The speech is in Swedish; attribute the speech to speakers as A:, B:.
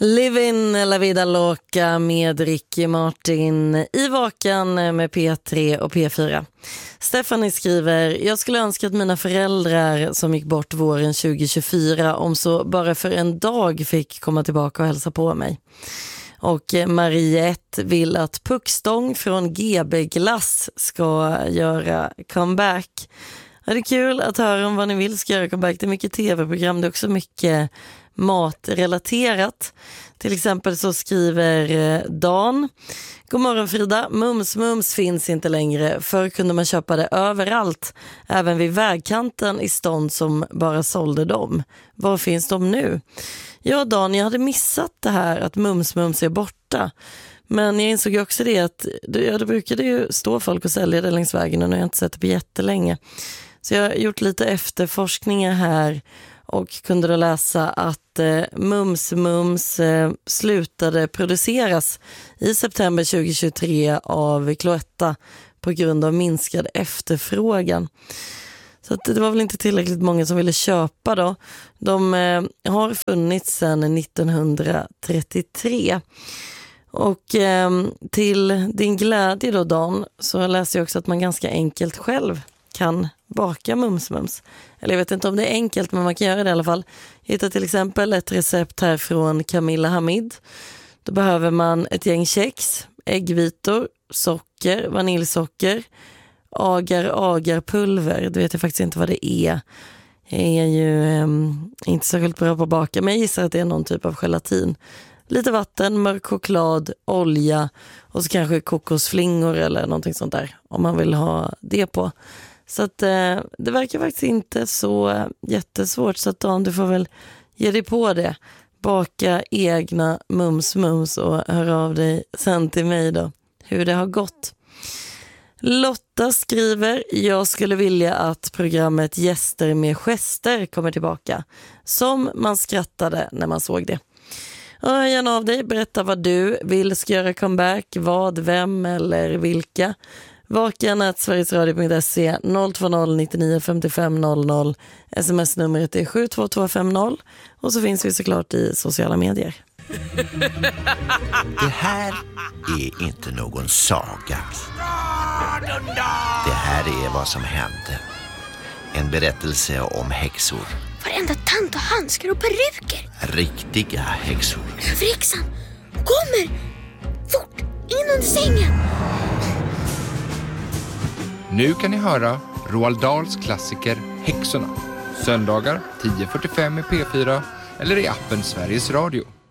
A: Livin La Vida Loca med Ricky Martin i Vakan med P3 och P4. Stephanie skriver: jag skulle önska att mina föräldrar som gick bort våren 2024 om så bara för en dag fick komma tillbaka och hälsa på mig. Och Mariette vill att Puckstång från GB Glass ska göra comeback. Ja, det är kul att höra om vad ni vill ska göra comeback. Det är mycket tv-program, det är också mycket matrelaterat. Till exempel så skriver Dan: god morgon Frida, Mums finns inte längre. Förr kunde man köpa det överallt, även vid vägkanten i stånd som bara sålde dem. Var finns de nu? Ja Dan, jag hade missat det här att Mums är borta. Men jag insåg också det att det brukade ju stå folk och sälja det längs vägen och nu har jag inte sett det på jättelänge. Så jag har gjort lite efterforskningar här och kunde då läsa att Mums slutade produceras i september 2023 av Cloetta på grund av minskad efterfrågan. Så att det var väl inte tillräckligt många som ville köpa då. De har funnits sedan 1933. Och till din glädje då Dan, så läser jag också att man ganska enkelt själv kan baka Mums. Eller jag vet inte om det är enkelt, men man kan göra det i alla fall. Jag hittar till exempel ett recept här från Camilla Hamid. Då behöver man ett gäng kex, äggvitor, socker, vaniljsocker, agarpulver. Det vet jag faktiskt inte vad det är. Jag är ju inte särskilt bra på att baka, men jag gissar att det är någon typ av gelatin. Lite vatten, mörk choklad, olja och så kanske kokosflingor eller någonting sånt där om man vill ha det på. Så att det verkar faktiskt inte så jättesvårt, så att Dan, du får väl ge dig på det. Baka egna mums och höra av dig sen till mig då hur det har gått. Lotta skriver: jag skulle vilja att programmet Gäster med gester kommer tillbaka. Som man skrattade när man såg det. Hör gärna av dig, berätta vad du vill ska göra comeback, vad, vem eller vilka. Vakan@sverigesradio.se 020 99 55 00. SMS-numret är 72250 och så finns vi såklart i sociala medier.
B: Det här är inte någon saga. Det här är vad som hände. En berättelse om häxor.
C: Varenda tant och handskar och peruker.
B: Riktiga häxor.
C: Överhäxan kommer! Fort, in under sängen!
D: Nu kan ni höra Roald Dahls klassiker Häxorna. Söndagar 10:45 i P4 eller i appen Sveriges Radio.